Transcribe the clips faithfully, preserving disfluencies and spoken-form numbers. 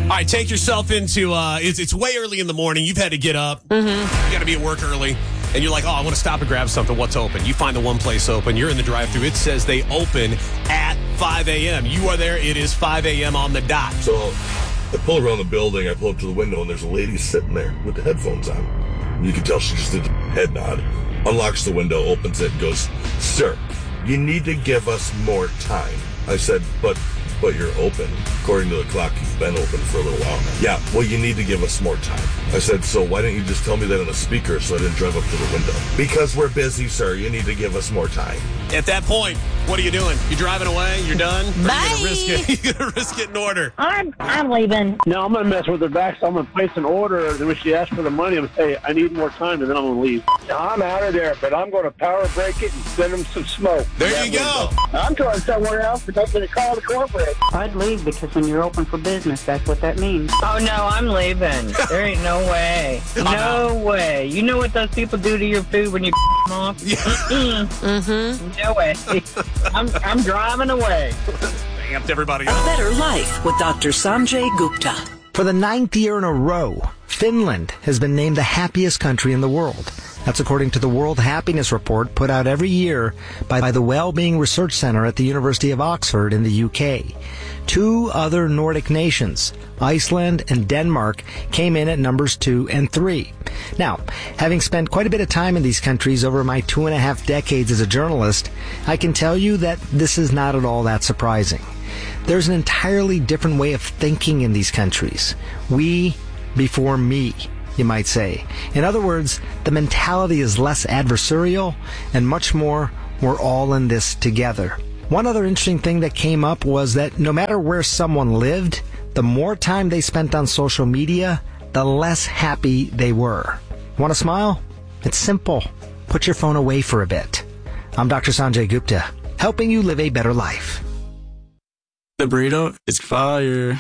All right, take yourself into, uh, it's, it's way early in the morning. You've had to get up. Mm-hmm. You got to be at work early. And you're like, oh, I want to stop and grab something. What's open? You find the one place open. You're in the drive-thru. It says they open at five a.m. You are there. It is five a.m. on the dot. So I pull around the building. I pull up to the window, and there's a lady sitting there with the headphones on. You can tell she just did a head nod. Unlocks the window, opens it, and goes, sir, you need to give us more time. I said, but... but you're open. According to the clock, you've been open for a little while now. Yeah, well, you need to give us more time. I said, so why didn't you just tell me that on a speaker so I didn't drive up to the window? Because we're busy, sir. You need to give us more time. At that point, what are you doing? You driving away? You're done? Or Bye. Are you going to risk it? You're going to risk it in order? I'm I'm leaving. No, I'm going to mess with her back, so I'm going to place an order. And when she asks for the money, I'm going to say, I need more time, and then I'm going to leave. I'm out of there, but I'm going to power break it and send them some smoke. There you go. I'm going somewhere else, but I'm going to call the corporate. I'd leave because when you're open for business, that's what that means. Oh, no, I'm leaving. There ain't no way. No way. You know what those people do to your food when you them off? Yeah. Mm-hmm. No way. I'm, I'm driving away. Amped everybody A up. Better Life with Doctor Sanjay Gupta. For the ninth year in a row, Finland has been named the happiest country in the world. That's according to the World Happiness Report put out every year by the Wellbeing Research Center at the University of Oxford in the U K. Two other Nordic nations, Iceland and Denmark, came in at numbers two and three. Now, having spent quite a bit of time in these countries over my two and a half decades as a journalist, I can tell you that this is not at all that surprising. There's an entirely different way of thinking in these countries. We before me, you might say. In other words, the mentality is less adversarial and much more, we're all in this together. One other interesting thing that came up was that no matter where someone lived, the more time they spent on social media, the less happy they were. Want to smile? It's simple. Put your phone away for a bit. I'm Doctor Sanjay Gupta, helping you live a better life. The burrito is fire.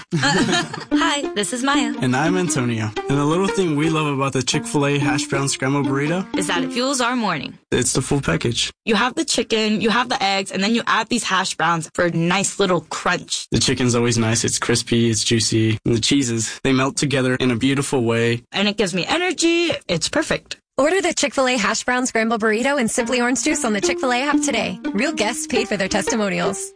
Hi, this is Maya. And I'm Antonio. And the little thing we love about the Chick-fil-A hash brown scrambled burrito is that it fuels our morning. It's the full package. You have the chicken, you have the eggs, and then you add these hash browns for a nice little crunch. The chicken's always nice. It's crispy, it's juicy. And the cheeses, they melt together in a beautiful way. And it gives me energy. It's perfect. Order the Chick-fil-A hash brown scrambled burrito and Simply Orange Juice on the Chick-fil-A app today. Real guests paid for their testimonials.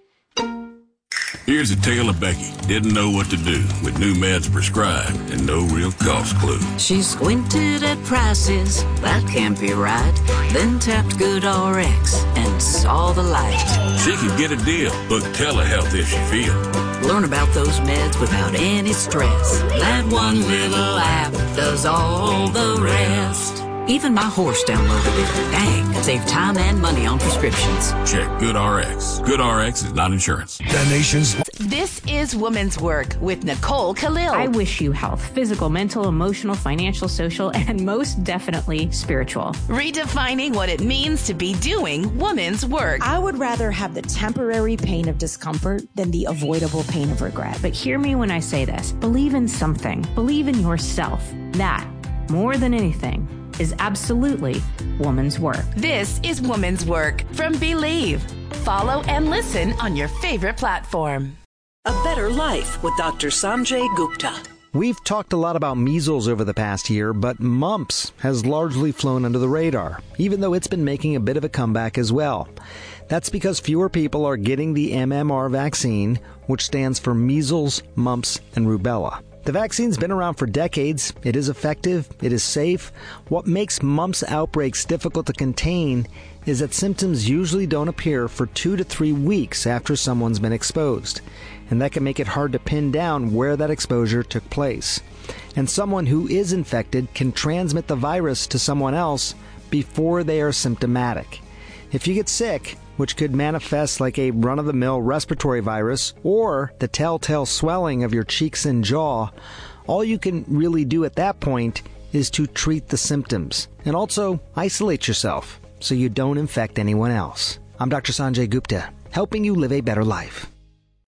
Here's a tale of Becky. Didn't know what to do with new meds prescribed and no real cost clue. She squinted at prices, that can't be right. Then tapped GoodRx and saw the light. She could get a deal. Book telehealth if she feel. Learn about those meds without any stress. That one little app does all the rest. Even my horse downloaded it. Dang, save time and money on prescriptions. Check GoodRx. GoodRx is not insurance. The nation's... This is Woman's Work with Nicole Khalil. I wish you health. Physical, mental, emotional, financial, social, and most definitely spiritual. Redefining what it means to be doing woman's work. I would rather have the temporary pain of discomfort than the avoidable pain of regret. But hear me when I say this. Believe in something. Believe in yourself. That, more than anything, is absolutely woman's work. This is Woman's Work from Believe. Follow and listen on your favorite platform. A Better Life with Doctor Sanjay Gupta. We've talked a lot about measles over the past year, but mumps has largely flown under the radar, even though it's been making a bit of a comeback as well. That's because fewer people are getting the M M R vaccine, which stands for measles, mumps, and rubella. The vaccine's been around for decades. It is effective. It is safe. What makes mumps outbreaks difficult to contain is that symptoms usually don't appear for two to three weeks after someone's been exposed. And that can make it hard to pin down where that exposure took place. And someone who is infected can transmit the virus to someone else before they are symptomatic. If you get sick, which could manifest like a run-of-the-mill respiratory virus or the telltale swelling of your cheeks and jaw, all you can really do at that point is to treat the symptoms and also isolate yourself so you don't infect anyone else. I'm Doctor Sanjay Gupta, helping you live a better life.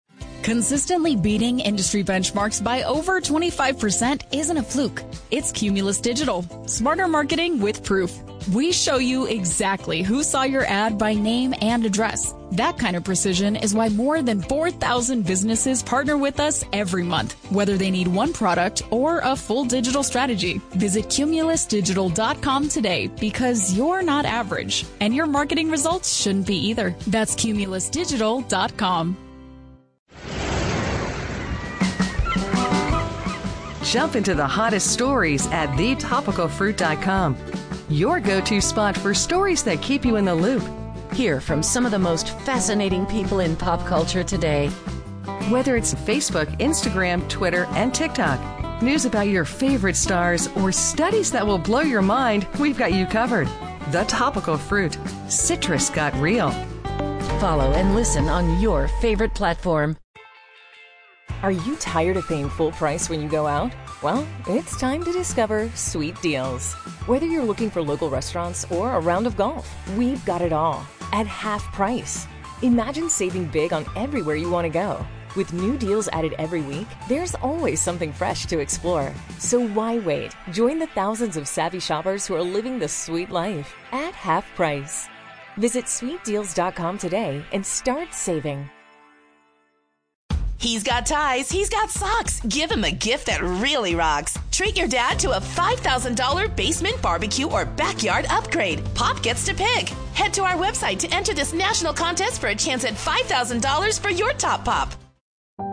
Consistently beating industry benchmarks by over twenty-five percent isn't a fluke. It's Cumulus Digital. Smarter marketing with proof. We show you exactly who saw your ad by name and address. That kind of precision is why more than four thousand businesses partner with us every month, whether they need one product or a full digital strategy. Visit cumulus digital dot com today because you're not average, and your marketing results shouldn't be either. That's cumulus digital dot com. Jump into the hottest stories at the topical fruit dot com. Your go-to spot for stories that keep you in the loop. Hear from some of the most fascinating people in pop culture today. Whether it's Facebook, Instagram, Twitter, and TikTok, news about your favorite stars, or studies that will blow your mind, we've got you covered. The Topical Fruit. Citrus got real. Follow and listen on your favorite platform. Are you tired of paying full price when you go out? Well, it's time to discover Sweet Deals. Whether you're looking for local restaurants or a round of golf, we've got it all at half price. Imagine saving big on everywhere you want to go. With new deals added every week, there's always something fresh to explore. So why wait? Join the thousands of savvy shoppers who are living the sweet life at half price. Visit sweet deals dot com today and start saving. He's got ties, he's got socks. Give him a gift that really rocks. Treat your dad to a five thousand dollars basement, barbecue, or backyard upgrade. Pop gets to pick. Head to our website to enter this national contest for a chance at five thousand dollars for your top pop.